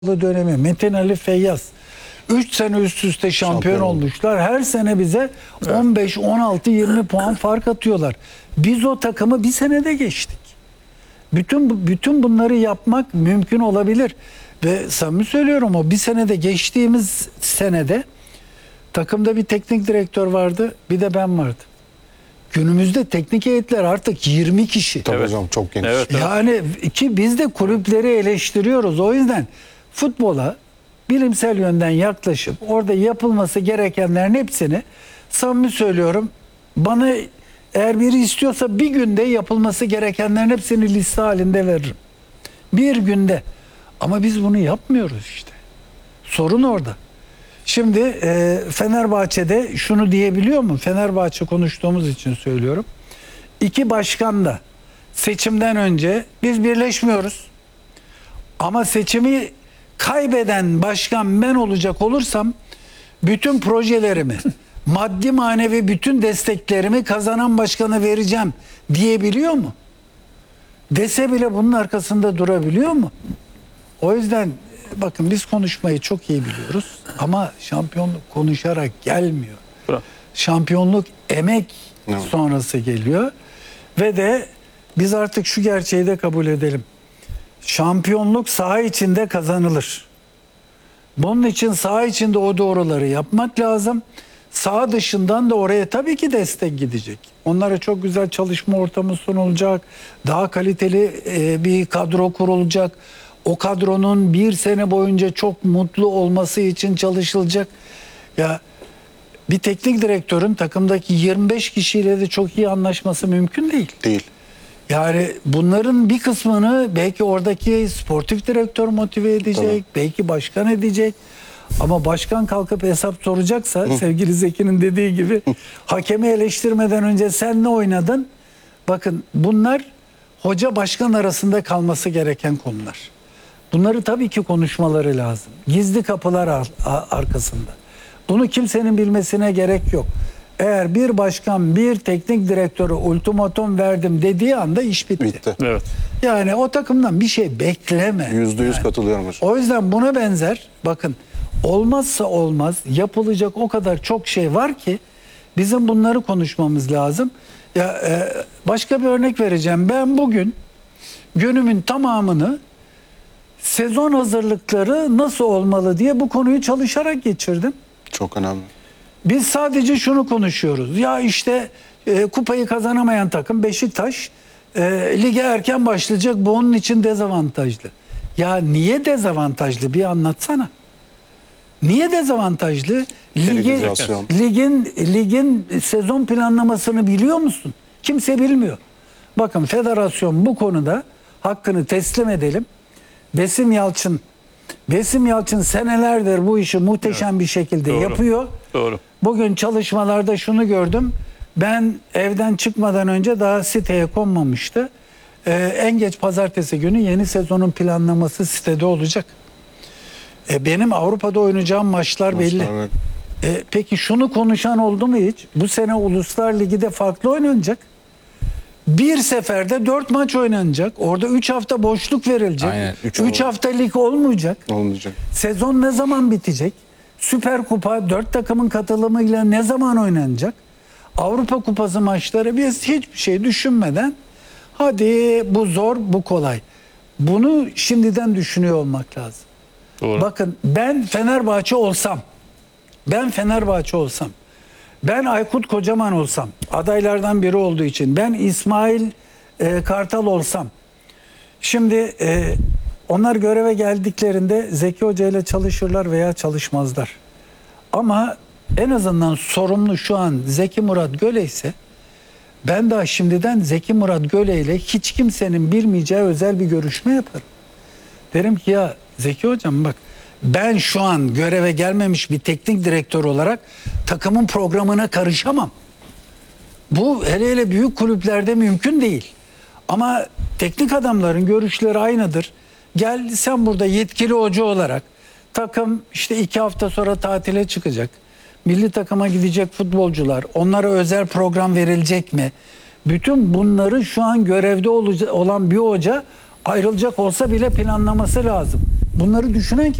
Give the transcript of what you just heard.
dönemi, Metin Ali Feyyaz 3 sene üst üste şampiyon olmuşlar. Her sene bize 15, 16, 20 puan fark atıyorlar. Biz o takımı bir senede geçtik. Bütün bunları yapmak mümkün olabilir. Ve samimi söylüyorum, o bir senede geçtiğimiz senede takımda bir teknik direktör vardı, bir de ben vardım. Günümüzde teknik heyetler artık 20 kişi. Tabii hocam, çok geniş. Evet. Yani ki biz de kulüpleri eleştiriyoruz. O yüzden futbola bilimsel yönden yaklaşıp orada yapılması gerekenlerin hepsini, samimi söylüyorum, bana eğer biri istiyorsa bir günde yapılması gerekenlerin hepsini liste halinde veririm. Bir günde. Ama biz bunu yapmıyoruz işte. Sorun orada. Şimdi Fenerbahçe'de şunu diyebiliyor mu? Fenerbahçe konuştuğumuz için söylüyorum. 2 başkan da seçimden önce biz birleşmiyoruz. Ama seçimi kaybeden başkan ben olacak olursam bütün projelerimi, maddi manevi bütün desteklerimi kazanan başkana vereceğim diyebiliyor mu? Dese bile bunun arkasında durabiliyor mu? O yüzden bakın, biz konuşmayı çok iyi biliyoruz ama şampiyonluk konuşarak gelmiyor. Şampiyonluk emek sonrası geliyor ve de biz artık şu gerçeği de kabul edelim. Şampiyonluk saha içinde kazanılır. Bunun için saha içinde o doğruları yapmak lazım. Saha dışından da oraya tabii ki destek gidecek. Onlara çok güzel çalışma ortamı sunulacak. Daha kaliteli bir kadro kurulacak. O kadronun bir sene boyunca çok mutlu olması için çalışılacak. Ya bir teknik direktörün takımdaki 25 kişiyle de çok iyi anlaşması mümkün değil. Değil. Yani bunların bir kısmını belki oradaki sportif direktör motive edecek, tabii, belki başkan edecek. Ama başkan kalkıp hesap soracaksa, sevgili Zeki'nin dediği gibi, hakemi eleştirmeden önce sen ne oynadın? Bakın, bunlar hoca başkan arasında kalması gereken konular. Bunları tabii ki konuşmaları lazım. Gizli kapılar arkasında. Bunu kimsenin bilmesine gerek yok. Eğer bir başkan bir teknik direktöre ultimatum verdim dediği anda iş bitti. Evet. Yani o takımdan bir şey bekleme. %100 katılıyorum hocam. O yüzden buna benzer, bakın, olmazsa olmaz, yapılacak o kadar çok şey var ki bizim bunları konuşmamız lazım. Ya başka bir örnek vereceğim. Ben bugün günümün tamamını sezon hazırlıkları nasıl olmalı diye bu konuyu çalışarak geçirdim. Çok önemli. Biz sadece şunu konuşuyoruz. Ya işte kupayı kazanamayan takım Beşiktaş lige erken başlayacak. Bu onun için dezavantajlı. Ya niye dezavantajlı? Bir anlatsana. Niye dezavantajlı? Ligin sezon planlamasını biliyor musun? Kimse bilmiyor. Bakın, federasyon bu konuda hakkını teslim edelim. Besim Yalçın senelerdir bu işi muhteşem bir şekilde yapıyor. Doğru. Bugün çalışmalarda şunu gördüm. Ben evden çıkmadan önce daha siteye konmamıştı. En geç pazartesi günü yeni sezonun planlaması sitede olacak. Benim Avrupa'da oynayacağım maçlar belli. Evet. Peki şunu konuşan oldu mu hiç? Bu sene Uluslar Ligi de farklı oynanacak. Bir seferde 4 maç oynanacak. Orada 3 hafta boşluk verilecek. 3 hafta lig olmayacak. Sezon ne zaman bitecek? Süper Kupa 4 takımın katılımıyla ne zaman oynanacak? Avrupa Kupası maçları, biz hiçbir şey düşünmeden hadi bu zor, bu kolay. Bunu şimdiden düşünüyor olmak lazım. Doğru. Bakın, ben Fenerbahçe olsam, ben Aykut Kocaman olsam, adaylardan biri olduğu için, ben İsmail Kartal olsam, şimdi onlar göreve geldiklerinde Zeki Hoca ile çalışırlar veya çalışmazlar. Ama en azından sorumlu şu an Zeki Murat Göle ise, ben daha şimdiden Zeki Murat Göle ile hiç kimsenin bilmeyeceği özel bir görüşme yaparım. Derim ki, ya Zeki Hocam bak, ben şu an göreve gelmemiş bir teknik direktör olarak takımın programına karışamam. Bu hele büyük kulüplerde mümkün değil. Ama teknik adamların görüşleri aynıdır. Gel sen burada yetkili hoca olarak, takım işte 2 hafta sonra tatile çıkacak. Milli takıma gidecek futbolcular, onlara özel program verilecek mi? Bütün bunları şu an görevde olan bir hoca ayrılacak olsa bile planlaması lazım. Bunları düşünen